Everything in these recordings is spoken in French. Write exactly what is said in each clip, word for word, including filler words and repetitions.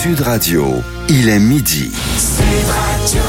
Sud Radio, il est midi. Sud Radio.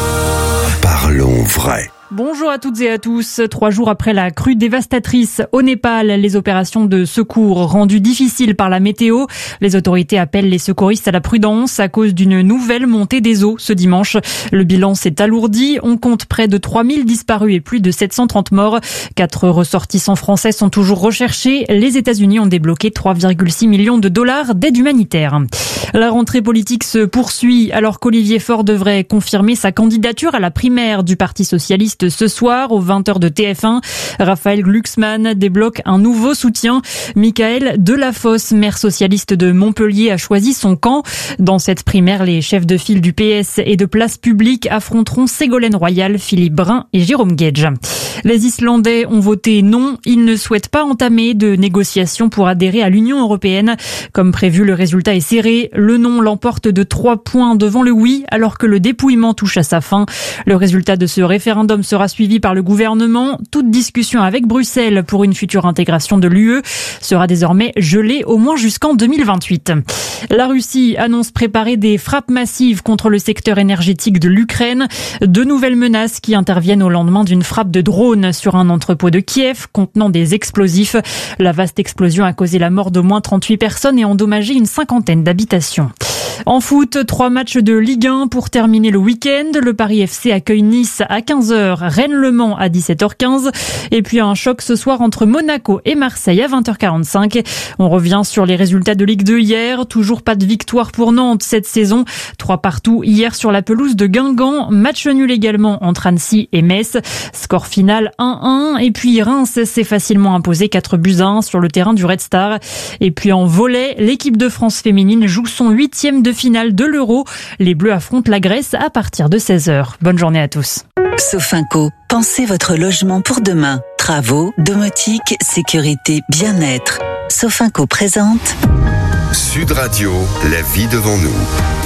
Parlons vrai. Bonjour à toutes et à tous. Trois jours après la crue dévastatrice au Népal, les opérations de secours rendues difficiles par la météo. Les autorités appellent les secouristes à la prudence à cause d'une nouvelle montée des eaux ce dimanche. Le bilan s'est alourdi. On compte près de trois mille disparus et plus de sept cent trente morts. Quatre ressortissants français sont toujours recherchés. Les États-Unis ont débloqué trois virgule six millions de dollars d'aide humanitaire. La rentrée politique se poursuit alors qu'Olivier Faure devrait confirmer sa candidature à la primaire du Parti socialiste ce soir aux vingt heures de T F un. Raphaël Glucksmann débloque un nouveau soutien. Michael Delafosse, maire socialiste de Montpellier, a choisi son camp. Dans cette primaire, les chefs de file du P S et de Place Publique affronteront Ségolène Royal, Philippe Brun et Jérôme Guedj. Les Islandais ont voté non. Ils ne souhaitent pas entamer de négociations pour adhérer à l'Union européenne. Comme prévu, le résultat est serré. Le non l'emporte de trois points devant le oui, alors que le dépouillement touche à sa fin. Le résultat de ce référendum sera suivi par le gouvernement. Toute discussion avec Bruxelles pour une future intégration de l'U E sera désormais gelée au moins jusqu'en deux mille vingt-huit. La Russie annonce préparer des frappes massives contre le secteur énergétique de l'Ukraine. De nouvelles menaces qui interviennent au lendemain d'une frappe de drone sur un entrepôt de Kiev contenant des explosifs. La vaste explosion a causé la mort d'au moins trente-huit personnes et endommagé une cinquantaine d'habitations. En foot, trois matchs de Ligue un pour terminer le week-end. Le Paris F C accueille Nice à quinze heures, Rennes-Le Mans à dix-sept heures quinze. Et puis un choc ce soir entre Monaco et Marseille à vingt heures quarante-cinq. On revient sur les résultats de Ligue deux hier. Toujours pas de victoire pour Nantes cette saison. Trois partout hier sur la pelouse de Guingamp. Match nul également entre Annecy et Metz. Score final un un. Et puis Reims s'est facilement imposé quatre buts à un sur le terrain du Red Star. Et puis en volley, l'équipe de France féminine joue son huitième de finale de l'Euro. Les Bleus affrontent la Grèce à partir de seize heures. Bonne journée à tous. Sofinco, pensez votre logement pour demain. Travaux, domotique, sécurité, bien-être. Sofinco présente Sud Radio, la vie devant nous.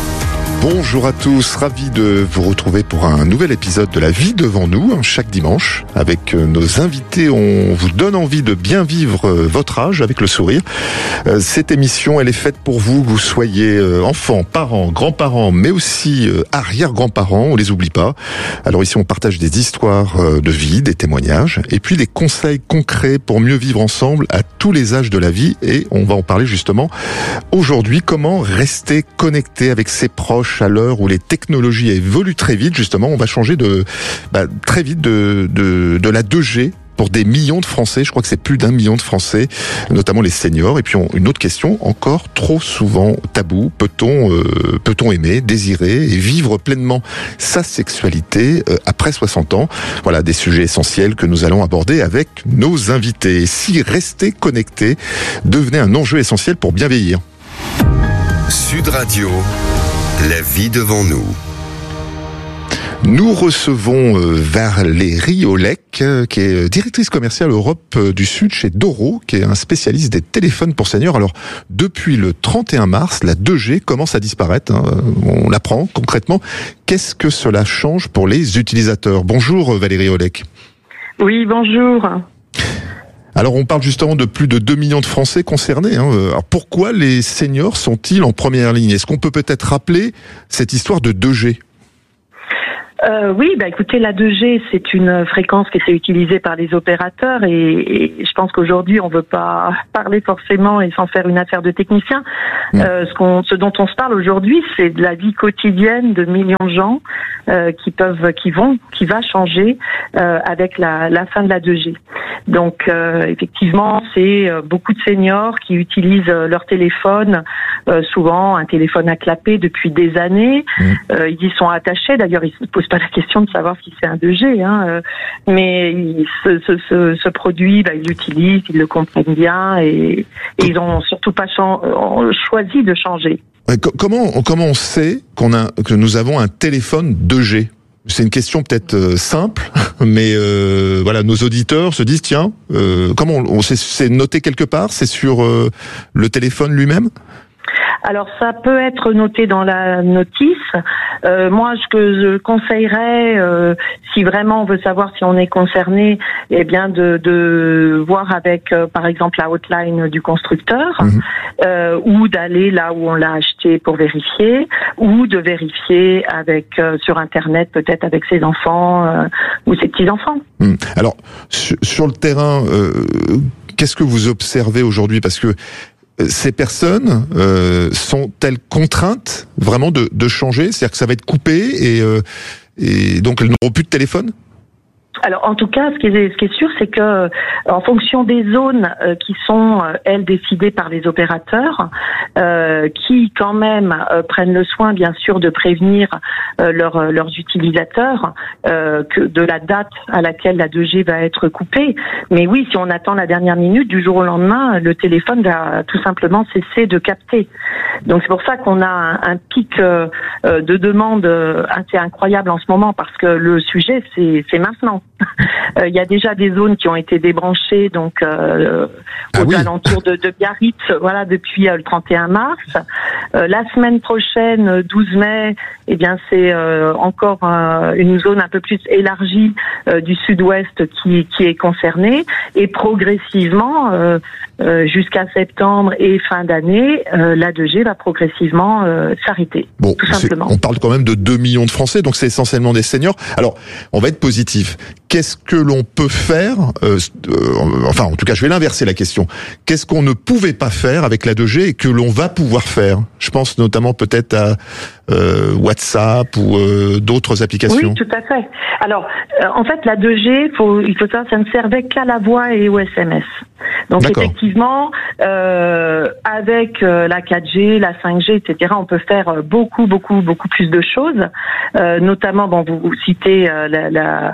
Bonjour à tous, ravi de vous retrouver pour un nouvel épisode de La Vie devant nous, chaque dimanche. Avec nos invités, on vous donne envie de bien vivre votre âge avec le sourire. Cette émission, elle est faite pour vous, que vous soyez enfants, parents, grands-parents, mais aussi arrière-grands-parents, on les oublie pas. Alors ici, on partage des histoires de vie, des témoignages, et puis des conseils concrets pour mieux vivre ensemble à tous les âges de la vie. Et on va en parler justement aujourd'hui, comment rester connecté avec ses proches à l'heure où les technologies évoluent très vite. Justement, on va changer de bah, très vite de, de, de la deux G pour des millions de Français. Je crois que c'est plus d'un million de Français, notamment les seniors. Et puis on, une autre question, encore trop souvent tabou. Peut-on euh, peut-on aimer, désirer et vivre pleinement sa sexualité euh, après soixante ans? Voilà des sujets essentiels que nous allons aborder avec nos invités. Si rester connecté devenait un enjeu essentiel pour bien vieillir. Sud Radio, la vie devant nous. Nous recevons Valérie Olek, qui est directrice commerciale Europe du Sud chez Doro, qui est un spécialiste des téléphones pour seniors. Alors, depuis le trente et un mars, la deux G commence à disparaître. Hein. On l'apprend concrètement. Qu'est-ce que cela change pour les utilisateurs? Bonjour Valérie Olek. Oui, bonjour. Alors on parle justement de plus de deux millions de Français concernés. Hein. Alors pourquoi les seniors sont-ils en première ligne? Est-ce qu'on peut peut-être rappeler cette histoire de deux G? Euh, oui, bah écoutez, la deux G, c'est une fréquence qui est utilisée par les opérateurs et, et je pense qu'aujourd'hui, on veut pas parler forcément et sans faire une affaire de technicien. Mmh. Euh, ce, qu'on, ce dont on se parle aujourd'hui, c'est de la vie quotidienne de millions de gens euh, qui peuvent, qui vont, qui va changer euh, avec la, la fin de la deux G. Donc, euh, effectivement, c'est euh, beaucoup de seniors qui utilisent euh, leur téléphone, euh, souvent un téléphone à clapet depuis des années. Mmh. Euh, ils y sont attachés. D'ailleurs, ils se posent pas la question de savoir si c'est un deux G, hein, euh, mais ils, ce, ce, ce, ce produit, bah, ils l'utilisent, ils le comprennent bien et, et ils ont surtout pas chan- ont choisi de changer. Comment, comment on sait qu'on a, que nous avons un téléphone deux G? C'est une question peut-être euh, simple, mais euh, voilà, nos auditeurs se disent tiens, euh, comment on, on c'est, c'est noté quelque part? C'est sur euh, le téléphone lui-même? Alors ça peut être noté dans la notice. Euh, moi, ce que je conseillerais, euh, si vraiment on veut savoir si on est concerné, eh bien de, de voir avec, euh, par exemple, la hotline du constructeur, mmh. euh, ou d'aller là où on l'a acheté pour vérifier, ou de vérifier avec euh, sur Internet, peut-être avec ses enfants euh, ou ses petits-enfants. Mmh. Alors, sur, sur le terrain, euh, qu'est-ce que vous observez aujourd'hui ? Parce que ces personnes euh, sont-elles contraintes vraiment de, de changer ? C'est-à-dire que ça va être coupé et, euh, et donc elles n'auront plus de téléphone ? Alors en tout cas, ce qui est, ce qui est sûr, c'est que en fonction des zones euh, qui sont euh, elles décidées par les opérateurs, euh, qui quand même euh, prennent le soin bien sûr de prévenir euh, leurs leurs utilisateurs euh, que de la date à laquelle la deux G va être coupée. Mais oui, si on attend la dernière minute, du jour au lendemain, le téléphone va tout simplement cesser de capter. Donc c'est pour ça qu'on a un, un pic euh, de demande assez incroyable en ce moment, parce que le sujet c'est c'est maintenant. Il euh, y a déjà des zones qui ont été débranchées, donc euh, ah aux oui. alentours de, de Biarritz, voilà, depuis euh, le trente et un mars. Euh, la semaine prochaine, douze mai, eh bien c'est euh, encore euh, une zone un peu plus élargie euh, du sud-ouest qui qui est concernée, et progressivement euh, euh, jusqu'à septembre et fin d'année, euh, la deux G va progressivement euh, s'arrêter. Bon, tout simplement. On parle quand même de deux millions de Français, donc c'est essentiellement des seniors. Alors, on va être positif. Qu'est-ce que l'on peut faire euh, euh, Enfin, en tout cas, je vais l'inverser la question. Qu'est-ce qu'on ne pouvait pas faire avec la deux G et que l'on va pouvoir faire ? Je pense notamment peut-être à euh, WhatsApp ou euh, d'autres applications. Oui, tout à fait. Alors, euh, en fait, la deux G, faut, il faut savoir, ça ne servait qu'à la voix et au S M S. Donc, D'accord. effectivement, euh, avec euh, la quatre G, la cinq G, et cetera, on peut faire beaucoup, beaucoup, beaucoup plus de choses. Euh, notamment, bon, vous, vous citez euh, la, la,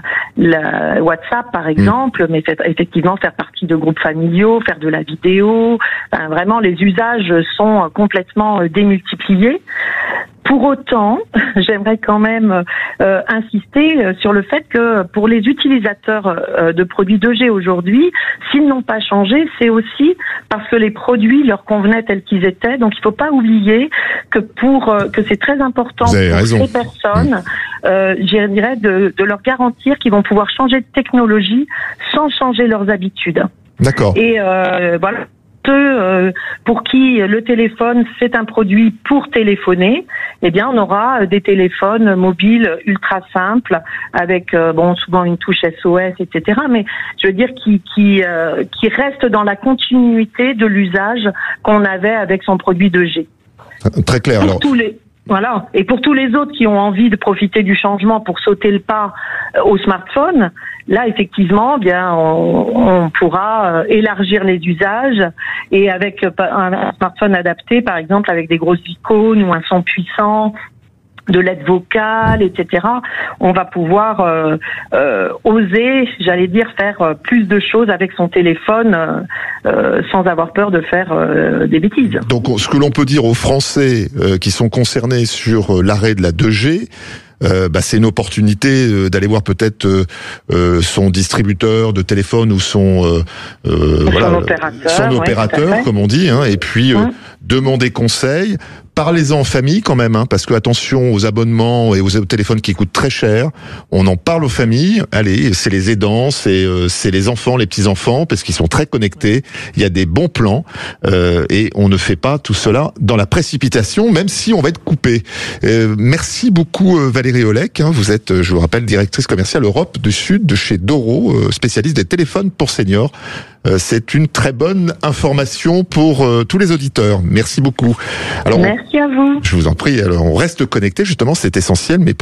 la WhatsApp, par exemple, mmh. mais fait, effectivement, faire partie de groupes familiaux, faire de la vidéo. Enfin, vraiment, les usages sont complètement démultipliés. Pour autant, j'aimerais quand même euh, insister sur le fait que pour les utilisateurs euh, de produits deux G aujourd'hui, s'ils n'ont pas changé, c'est aussi parce que les produits leur convenaient tels qu'ils étaient. Donc il ne faut pas oublier que pour euh, que c'est très important pour raison. ces personnes, euh, je dirais de, de leur garantir qu'ils vont pouvoir changer de technologie sans changer leurs habitudes. D'accord. Et euh, voilà. Ceux euh, pour qui le téléphone c'est un produit pour téléphoner, eh bien on aura des téléphones mobiles ultra simples avec euh, bon souvent une touche S O S, et cetera. Mais je veux dire qui qui euh, qui restent dans la continuité de l'usage qu'on avait avec son produit deux G. Très clair. Pour alors. tous les Voilà. Et pour tous les autres qui ont envie de profiter du changement pour sauter le pas au smartphone, là effectivement, bien on, on pourra élargir les usages et avec un smartphone adapté, par exemple avec des grosses icônes ou un son puissant, de l'aide vocale, et cetera. On va pouvoir euh, euh, oser, j'allais dire, faire plus de choses avec son téléphone euh, euh, sans avoir peur de faire euh, des bêtises. Donc, ce que l'on peut dire aux Français euh, qui sont concernés sur euh, l'arrêt de la deux G, Euh, bah, c'est une opportunité euh, d'aller voir peut-être euh, euh, son distributeur de téléphone ou son euh, euh, son voilà, opérateur, son ouais, opérateur comme on dit, hein, et puis euh, mmh. demander conseil. Parlez-en en famille quand même, hein, parce que attention aux abonnements et aux téléphones qui coûtent très cher. On en parle aux familles. Allez, c'est les aidants, c'est euh, c'est les enfants, les petits enfants, parce qu'ils sont très connectés. Il y a des bons plans euh, et on ne fait pas tout cela dans la précipitation, même si on va être coupé. Euh, merci beaucoup euh, Valérie Olek. Hein, vous êtes, je vous rappelle, directrice commerciale Europe du Sud de chez Doro, euh, spécialiste des téléphones pour seniors. Euh, c'est une très bonne information pour euh, tous les auditeurs. Merci beaucoup. Alors, merci à vous. Je vous en prie. Alors, on reste connecté, justement, c'est essentiel, mais pour